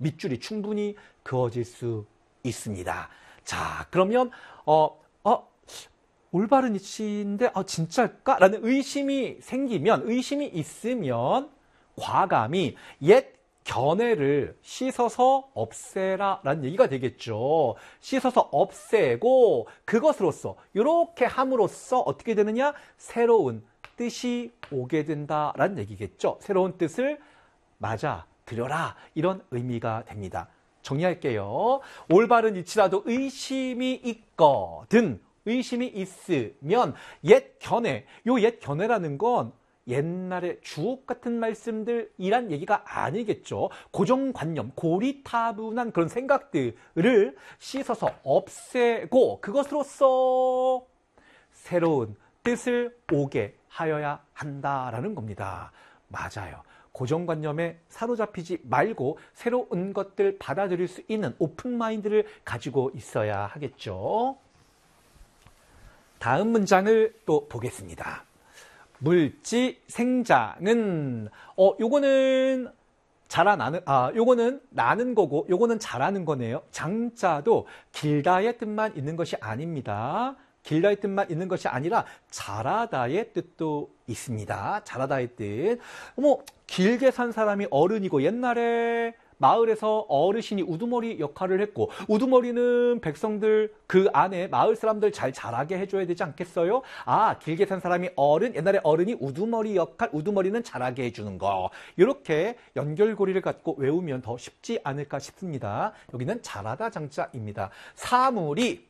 밑줄이 충분히 그어질 수 있습니다. 자, 그러면 올바른 이치인데 진짜일까? 라는 의심이 있으면 과감히 옛 견해를 씻어서 없애라 라는 얘기가 되겠죠. 씻어서 없애고 그것으로써 이렇게 함으로써 어떻게 되느냐? 새로운 뜻이 오게 된다라는 얘기겠죠. 새로운 뜻을 맞아들여라 이런 의미가 됩니다. 정리할게요. 올바른 이치라도 의심이 있거든. 의심이 있으면 옛 견해, 요 옛 견해라는 건 옛날에 주옥 같은 말씀들이란 얘기가 아니겠죠. 고정관념, 고리타분한 그런 생각들을 씻어서 없애고 그것으로써 새로운 뜻을 오게 하여야 한다라는 겁니다. 맞아요. 고정관념에 사로잡히지 말고 새로운 것들 받아들일 수 있는 오픈마인드를 가지고 있어야 하겠죠. 다음 문장을 또 보겠습니다. 물지 생장은 요거는 요거는 나는 거고 요거는 자라는 거네요. 장자도 길다의 뜻만 있는 것이 아닙니다. 길다의 뜻만 있는 것이 아니라 자라다의 뜻도 있습니다. 자라다의 뜻. 길게 산 사람이 어른이고 옛날에 마을에서 어르신이 우두머리 역할을 했고 우두머리는 백성들 그 안에 마을 사람들 잘 자라게 해줘야 되지 않겠어요? 길게 산 사람이 옛날에 어른이 우두머리 역할, 우두머리는 자라게 해주는 거. 이렇게 연결고리를 갖고 외우면 더 쉽지 않을까 싶습니다. 여기는 자라다 장자입니다. 사물이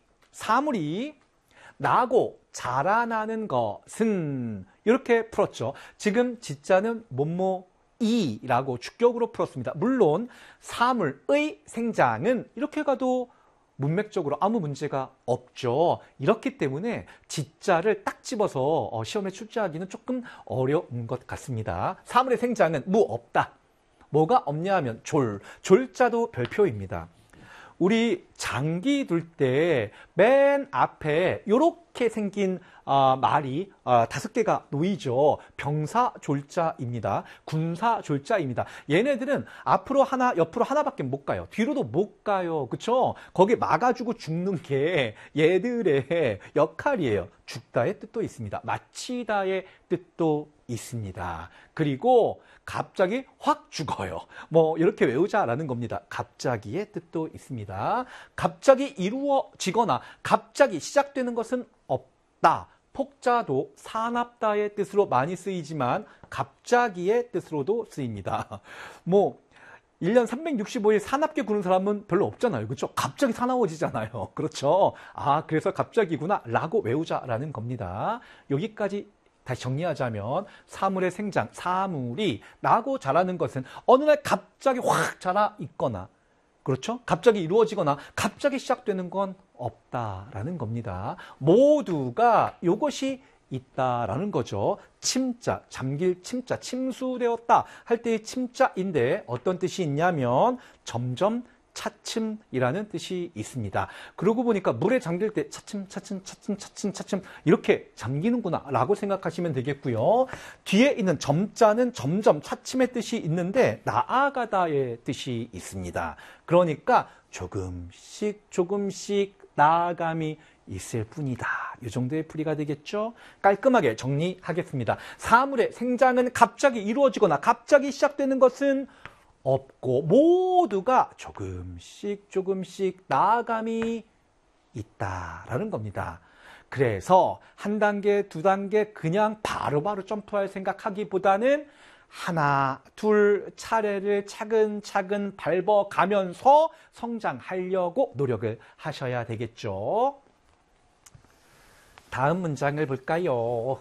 나고 자라나는 것은 이렇게 풀었죠. 지금 지자는 뭐뭐이라고 주격으로 풀었습니다. 물론 사물의 생장은 이렇게 가도 문맥적으로 아무 문제가 없죠. 이렇기 때문에 지자를 딱 집어서 시험에 출제하기는 조금 어려운 것 같습니다. 사물의 생장은 없다. 뭐가 없냐 하면 졸자도 별표입니다. 우리 장기 둘 때 맨 앞에 이렇게 생긴 말이 5개가 놓이죠. 병사 졸자입니다. 군사 졸자입니다. 얘네들은 앞으로 하나, 옆으로 하나밖에 못 가요. 뒤로도 못 가요. 그쵸? 거기 막아주고 죽는 게 얘들의 역할이에요. 죽다의 뜻도 있습니다. 마치다의 뜻도 있습니다. 그리고 갑자기 확 죽어요. 이렇게 외우자라는 겁니다. 갑자기의 뜻도 있습니다. 갑자기 이루어지거나 갑자기 시작되는 것은 없다. 폭자도 사납다의 뜻으로 많이 쓰이지만 갑자기의 뜻으로도 쓰입니다. 1년 365일 사납게 구는 사람은 별로 없잖아요. 그렇죠? 갑자기 사나워지잖아요. 그렇죠? 그래서 갑자기구나 라고 외우자라는 겁니다. 여기까지 다시 정리하자면 사물의 생장, 사물이 나고 자라는 것은 어느 날 갑자기 확 자라 있거나 그렇죠? 갑자기 이루어지거나 갑자기 시작되는 건 없다라는 겁니다. 모두가 이것이 있다라는 거죠. 침자, 잠길 침자, 침수되었다 할 때의 침자인데 어떤 뜻이 있냐면 점점 차츰이라는 뜻이 있습니다. 그러고 보니까 물에 잠길 때 차츰 이렇게 잠기는구나 라고 생각하시면 되겠고요. 뒤에 있는 점자는 점점 차츰의 뜻이 있는데 나아가다의 뜻이 있습니다. 그러니까 조금씩 나아감이 있을 뿐이다. 이 정도의 풀이가 되겠죠? 깔끔하게 정리하겠습니다. 사물의 생장은 갑자기 이루어지거나 갑자기 시작되는 것은 없고 모두가 조금씩 나아감이 있다라는 겁니다. 그래서 한 단계, 두 단계 그냥 바로바로 점프할 생각하기보다는 하나, 둘 차례를 차근차근 밟아가면서 성장하려고 노력을 하셔야 되겠죠. 다음 문장을 볼까요?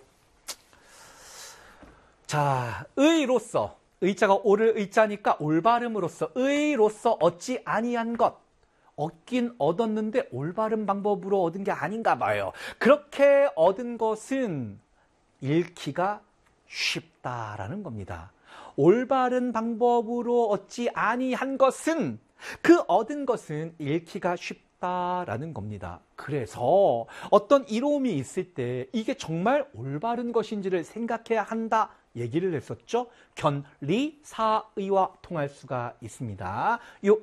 자, 의로서 의자가 옳을 의자니까 올바름으로써 의로서 얻지 아니한 것 얻긴 얻었는데 올바른 방법으로 얻은 게 아닌가 봐요. 그렇게 얻은 것은 잃기가 쉽다라는 겁니다. 올바른 방법으로 얻지 아니한 것은 그 얻은 것은 잃기가 쉽다라는 겁니다. 그래서 어떤 이로움이 있을 때 이게 정말 올바른 것인지를 생각해야 한다 얘기를 했었죠. 견리사의와 통할 수가 있습니다. 이